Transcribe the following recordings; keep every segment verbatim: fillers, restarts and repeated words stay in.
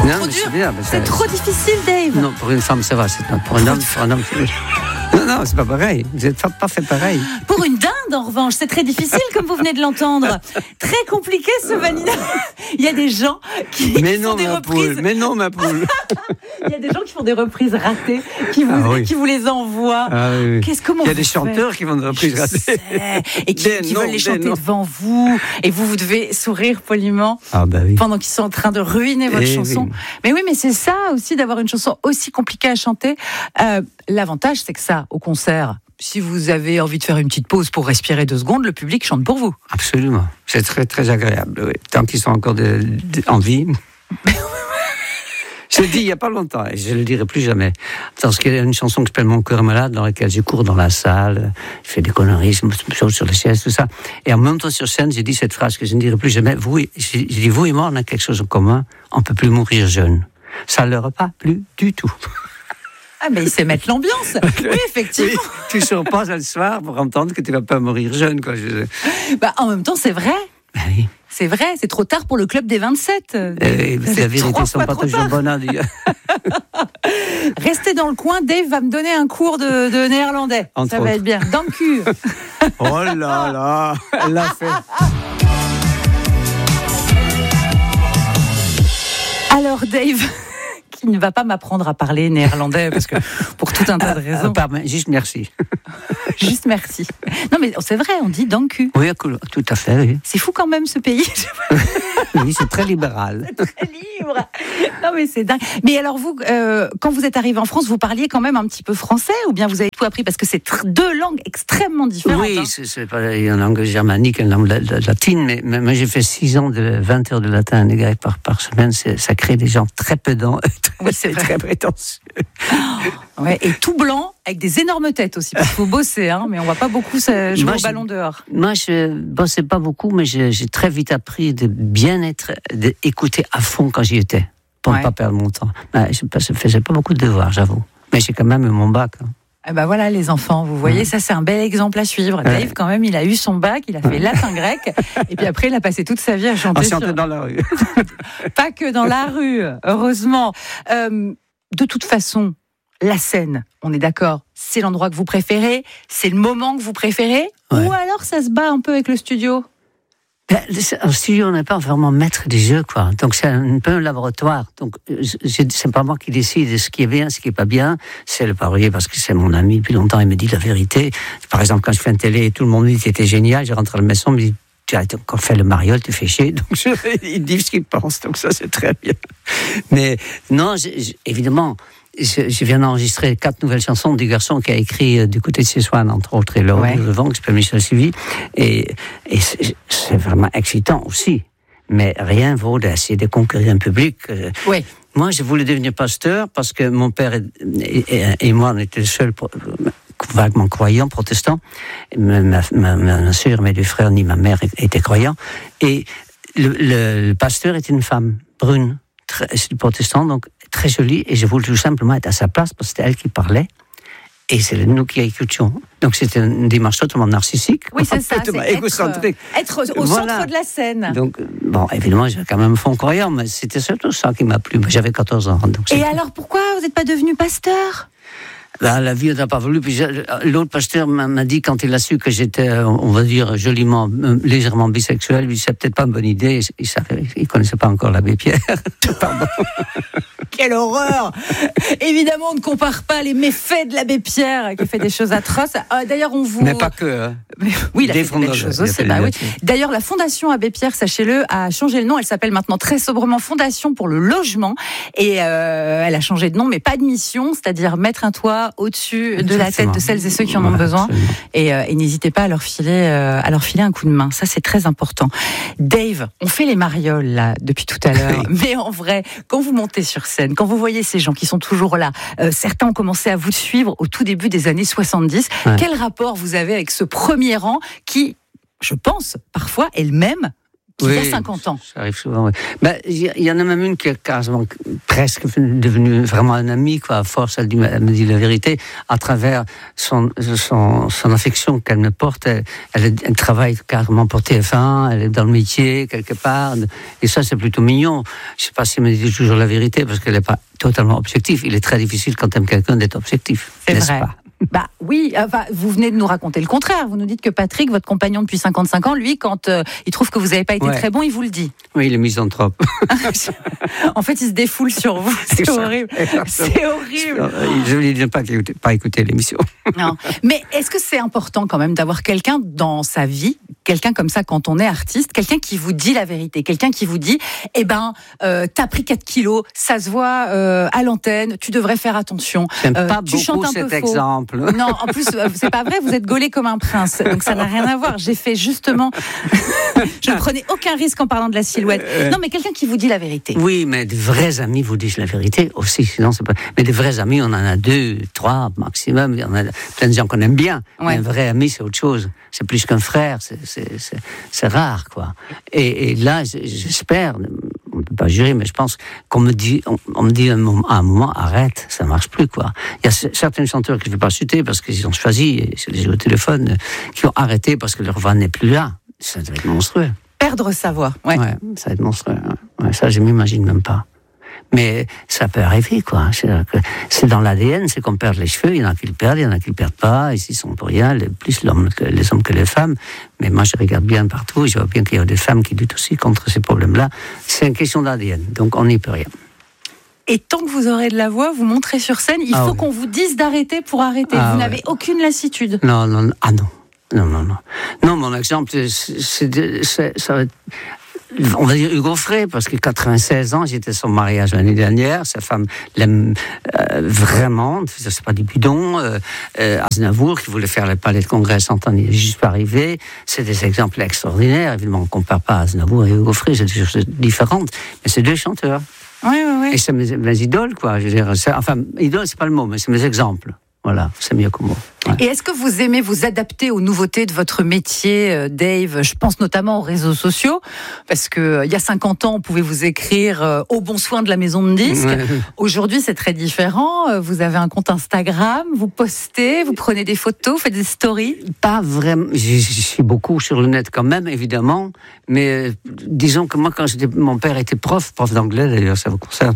Non, trop mais dur. c'est bien, mais C'est ça- trop difficile, Dave. Non, pour une femme, ça va. C'est, non, pour un homme, pour un homme, c'est... Non, non, c'est pas pareil. Vous n'êtes pas, pas fait pareil. Pour une dinde, en revanche, c'est très difficile, comme vous venez de l'entendre. Très compliqué, ce Vanina. Il y a des gens qui, Mais qui non, font des ma reprises. poule. Mais non, ma poule. Il y a des gens qui font des reprises ratées, qui vous, Ah oui. qui vous les envoient. Ah, oui, oui. Qu'est-ce comment Il y a vous des faites chanteurs qui font des reprises Je ratées. sais. Et qui, Des qui noms, veulent les des chanter noms. devant vous. Et vous, vous devez sourire poliment Ah, bah oui. pendant qu'ils sont en train de ruiner votre Eh chanson. oui. Mais oui, mais c'est ça aussi d'avoir une chanson aussi compliquée à chanter. Euh, l'avantage, c'est que ça, au concert, si vous avez envie de faire une petite pause pour respirer deux secondes, le public chante pour vous. Absolument. C'est très, très agréable, oui. Tant qu'ils sont encore de, de- en vie. Je l'ai dit il n'y a pas longtemps, et je ne le dirai plus jamais. Parce qu'il y a une chanson qui s'appelle Mon cœur est malade, dans laquelle je cours dans la salle, je fais des conneries, je me saute sur les chaises, tout ça. Et en même temps sur scène, j'ai dit cette phrase que je ne dirai plus jamais. Vous, et- j'ai j'ai dit, vous et moi, on a quelque chose en commun, on ne peut plus mourir jeune. Ça ne leur a pas plu du tout. Ah, mais il sait mettre l'ambiance. Oui, effectivement. Oui, tu ne sors pas le soir pour entendre que tu ne vas pas mourir jeune, quoi. Je- Bah, en même temps, c'est vrai. Ben oui. C'est vrai, c'est trop tard pour le club des vingt-sept. Et C'est la vérité, trois ils sont fois pas trop toujours tard. bonnes à dire. Restez dans le coin, Dave va me donner un cours de, de néerlandais. Entre Ça va autres. être bien. Dans le cul. Oh là là, elle l'a fait. Alors, Dave, qui ne va pas m'apprendre à parler néerlandais, parce que pour tout un tas de Ah, raisons. pardon, juste merci. Juste merci. Non, mais c'est vrai, on dit dans le cul. Oui, cool, tout à fait, oui. C'est fou quand même, ce pays. Oui, c'est très libéral. Très libre. Non, mais c'est dingue. Mais alors, vous, euh, quand vous êtes arrivé en France, vous parliez quand même un petit peu français, ou bien vous avez tout appris? Parce que c'est tr- deux langues extrêmement différentes. Oui, hein. c'est, c'est pas une langue germanique, une langue la- la- latine, mais, mais moi j'ai fait six ans de vingt heures de latin et de grec par, par semaine, c'est, ça crée des gens très pédants, Oui, c'est vrai. très prétentieux. Ouais, et tout blanc, avec des énormes têtes aussi, parce qu'il faut bosser, hein, mais on va pas beaucoup se jouer Moi, au je- ballon dehors. Moi, je bossais pas beaucoup, mais j'ai, j'ai très vite appris de bien être, d'écouter à fond quand j'y étais, pour Ouais. ne pas perdre mon temps. Mais je ne faisais pas beaucoup de devoirs, j'avoue. Mais j'ai quand même eu mon bac. hein. Eh ben voilà les enfants, vous voyez, ça c'est un bel exemple à suivre. Dave, quand même, il a eu son bac, il a fait latin grec, et puis après il a passé toute sa vie à chanter. On sur- chantait dans la rue. Pas que dans la rue, heureusement. Euh, de toute façon, la scène, on est d'accord, c'est l'endroit que vous préférez, c'est le moment que vous préférez, Ouais. ou alors ça se bat un peu avec le studio? Ben, le- Au studio, on n'est pas vraiment maître des jeux, quoi. Donc, c'est un peu un laboratoire. Donc, euh, je- c'est pas moi qui décide de ce qui est bien, ce qui est pas bien. C'est le parolier, parce que c'est mon ami depuis longtemps, il me dit la vérité. Par exemple, quand je fais une télé, tout le monde me dit que c'était génial, je rentre à la maison, il me dit, tu as encore fait le mariole, tu fais chier. Donc, je, il dit ce qu'il pense. Donc, ça, c'est très bien. Mais, non, je- je- évidemment, je, je viens d'enregistrer quatre nouvelles chansons du garçon qui a écrit euh, du côté de Siswan, entre autres, et Laure Ouais. de Vent, qui s'appelle Michel Sylvie. Et, et c'est, c'est vraiment excitant aussi. Mais rien vaut d'essayer de conquérir un public. euh. Oui. Moi, je voulais devenir pasteur parce que mon père et, et, et moi, on était les seuls pro- vaguement croyants, protestants. Ma, ma, ma, ma soeur, mes deux frères, ni ma mère étaient croyants. Et le, le, le pasteur était une femme brune, très, protestante, donc très jolie. Et je voulais tout simplement être à sa place parce que c'était elle qui parlait. Et c'est nous qui écoutions. Donc c'était une démarche totalement narcissique. Oui, c'est ça. C'est complètement être, égocentrique. être au Voilà. centre de la scène. Donc, bon, évidemment, j'avais quand même fond croyant, mais c'était surtout ça qui m'a plu. J'avais quatorze ans. Donc Et c'était- alors pourquoi vous n'êtes pas devenu pasteur? Ben, la vie n'a pas voulu. Puis je- l'autre pasteur m'a m'a dit, quand il a su que j'étais, on va dire, joliment, euh, légèrement bisexuel, il dit, c'est peut-être pas une bonne idée. Il savait, il connaissait pas encore l'abbé Pierre. Pardon. Quelle horreur! Évidemment, on ne compare pas les méfaits de l'abbé Pierre, qui fait des choses atroces. Euh, D'ailleurs, on vous... Mais pas que. Hein. Oui, il a fait Des des belles fondateurs, choses il a aussi. fait Bah des oui. belles choses. D'ailleurs, la Fondation Abbé Pierre, sachez-le, a changé le nom. Elle s'appelle maintenant très sobrement Fondation pour le logement. Et euh, elle a changé de nom, mais pas de mission, c'est-à-dire mettre un toit au-dessus de la tête de celles et ceux qui en ont Voilà, besoin. absolument. Et, euh, et n'hésitez pas à leur filer, euh, à leur filer un coup de main. Ça, c'est très important. Dave, on fait les marioles là depuis tout à l'heure, mais en vrai, quand vous montez sur scène, quand vous voyez ces gens qui sont toujours là, euh, certains ont commencé à vous suivre au tout début des années soixante-dix. Ouais. Quel rapport vous avez avec ce premier rang qui, je pense, parfois est le même qui oui, a cinquante ans. Ça arrive souvent, oui. Ben, il y, y en a même une qui est quasiment presque devenue vraiment un ami, quoi. À force, elle, dit, elle me dit la vérité. À travers son, son, son affection qu'elle me porte, elle, elle, elle travaille carrément pour T F un, elle est dans le métier, quelque part. Et ça, c'est plutôt mignon. Je ne sais pas si elle me dit toujours la vérité, parce qu'elle n'est pas totalement objective. Il est très difficile, quand tu aimes quelqu'un, d'être objectif. C'est n'est-ce vrai. pas? Bah oui, enfin, vous venez de nous raconter le contraire. Vous nous dites que Patrick, votre compagnon depuis cinquante-cinq ans, lui, quand euh, il trouve que vous n'avez pas été ouais. très bon, il vous le dit. Oui, il est misanthrope. En fait, il se défoule sur vous. C'est, c'est horrible. C'est horrible. Je ne lui dis pas, pas écouter l'émission. Non. Mais est-ce que c'est important quand même d'avoir quelqu'un dans sa vie, quelqu'un comme ça quand on est artiste, quelqu'un qui vous dit la vérité, quelqu'un qui vous dit, eh ben, euh, t'as pris quatre kilos, ça se voit euh, à l'antenne, tu devrais faire attention. J'aime euh, pas tu beaucoup un cet peu exemple. Faux. Non, en plus, c'est pas vrai, vous êtes gaulé comme un prince, donc ça n'a rien à voir. J'ai fait justement, je ne prenais aucun risque en parlant de la silhouette. Non, mais quelqu'un qui vous dit la vérité. Oui, mais de vrais amis vous disent la vérité aussi, sinon c'est pas. Mais des vrais amis, on en a deux, trois maximum. Il y en a plein de gens qu'on aime bien. Ouais. Mais un vrai ami, c'est autre chose. C'est plus qu'un frère. C'est, c'est, c'est, c'est rare, quoi. Et, et là, j'espère. On ne peut pas jurer, mais je pense qu'on me dit, on, on me dit à un, moment, à un moment, arrête, ça ne marche plus, quoi. Il y a certains chanteurs que je ne vais pas citer parce qu'ils ont choisi, et je les ai au téléphone, qui ont arrêté parce que leur voix n'est plus là. Ça doit être monstrueux. Perdre sa voix, ouais. Ouais, ça va être monstrueux. Ouais, ça, je ne m'imagine même pas. Mais ça peut arriver, quoi. C'est, que c'est dans l'A D N, c'est qu'on perd les cheveux. Il y en a qui le perdent, il y en a qui le perdent pas. Ici, ils sont pour rien, les, plus l'homme que, les hommes que les femmes. Mais moi, je regarde bien partout. Je vois bien qu'il y a des femmes qui luttent aussi contre ces problèmes-là. C'est une question d'A D N, donc on n'y peut rien. Et tant que vous aurez de la voix, vous montrez sur scène, il ah faut oui. qu'on vous dise d'arrêter pour arrêter. Ah vous ouais. n'avez aucune lassitude. Non, non, ah non. Non, non, non. Non, mon exemple, c'est, c'est, c'est, ça va être... On va dire Hugo Frey, parce que quatre-vingt-seize ans, j'étais à son mariage l'année dernière, sa femme l'aime euh, vraiment, c'est pas du bidon, euh, euh, Aznavour, qui voulait faire le palais de congrès cent ans, il est juste pas arrivé, c'est des exemples extraordinaires, évidemment, on ne compare pas Aznavour et Hugo Frey, c'est des choses différentes, mais c'est deux chanteurs. Oui, oui, oui. Et c'est mes, mes idoles, quoi, je veux dire, c'est, enfin, idoles, c'est pas le mot, mais c'est mes exemples. Voilà, c'est mieux que moi. Ouais. Et est-ce que vous aimez vous adapter aux nouveautés de votre métier, Dave ? Je pense notamment aux réseaux sociaux, parce que il y a cinquante ans, on pouvait vous écrire euh, au bon soin de la maison de disques. Ouais. Aujourd'hui, c'est très différent. Vous avez un compte Instagram, vous postez, vous prenez des photos, vous faites des stories. Pas vraiment. Je, je suis beaucoup sur le net quand même, évidemment. Mais euh, disons que moi, quand j'étais, mon père était prof, prof d'anglais d'ailleurs, ça vous concerne.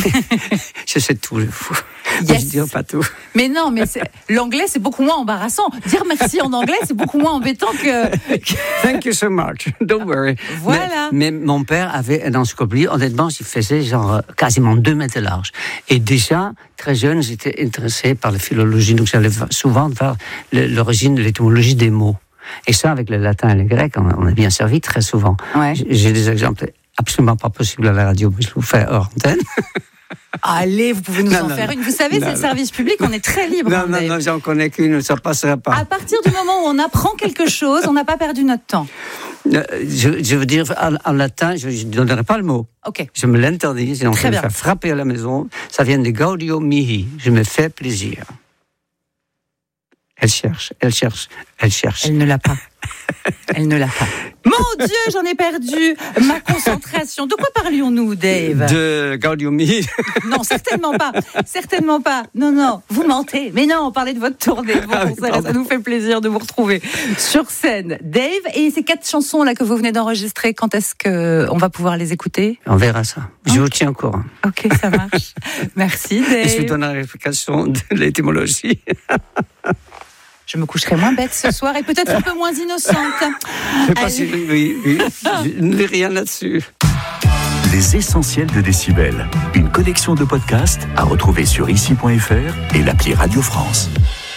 Je sais tout, je fou. Yes. Je dis pas tout. Mais non, mais c'est, l'anglais, c'est beaucoup moins embarrassant. Dire merci en anglais, c'est beaucoup moins embêtant que... Thank you so much. Don't worry. Voilà. Mais, mais mon père avait un encyclopédie. Honnêtement, il faisait genre quasiment deux mètres de large. Et déjà, très jeune, j'étais intéressé par la philologie. Donc, j'allais souvent voir l'origine de l'étymologie des mots. Et ça, avec le latin et le grec, on a bien servi très souvent. Ouais. J'ai des exemples absolument pas possibles à la radio, mais je vous fais hors antenne. Allez, vous pouvez nous non, en non, faire non. une. Vous savez, non, c'est le service public, on est très libre. Non, hein, non, Dave. non, j'en connais qu'une, ça passera pas. À partir du moment où on apprend quelque chose, on n'a pas perdu notre temps. Euh, je, je veux dire, en, en latin, je ne donnerai pas le mot. Ok. Je me l'interdis, sinon je vais me faire frapper à la maison. Ça vient de Gaudio Mihi. Je me fais plaisir. Elle cherche, elle cherche, elle cherche. Elle ne l'a pas. Elle ne l'a pas. Mon Dieu, j'en ai perdu ma concentration. De quoi parlions-nous, Dave ? De Gaudio Mihi. Non, certainement pas. Certainement pas. Non, non, vous mentez. Mais non, on parlait de votre tournée. Bon, ah oui, ça, ça nous fait plaisir de vous retrouver sur scène. Dave, et ces quatre chansons-là que vous venez d'enregistrer, quand est-ce qu'on va pouvoir les écouter ? On verra ça. Je okay. vous tiens au courant. Ok, ça marche. Merci, Dave. Et je vous donne la l'explication de l'étymologie. Je me coucherai moins bête ce soir et peut-être un peu moins innocente. Je sais pas si oui, oui, je ne lis rien là-dessus. Les essentiels de Décibel, une collection de podcasts à retrouver sur ici point f r et l'appli Radio France.